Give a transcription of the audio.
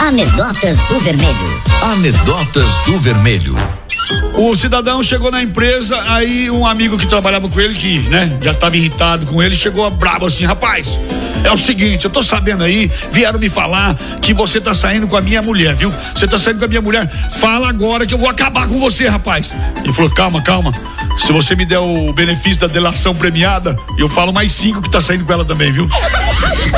Anedotas do Vermelho. Anedotas do Vermelho. O cidadão chegou na empresa, aí um amigo que trabalhava com ele, que, né, já estava irritado com ele, chegou bravo assim: rapaz, é o seguinte, eu tô sabendo aí, vieram me falar que você tá saindo com a minha mulher, viu? Você tá saindo com a minha mulher, fala agora que eu vou acabar com você, rapaz. Ele falou: calma, se você me der o benefício da delação premiada, eu falo mais 5 que tá saindo com ela também, viu?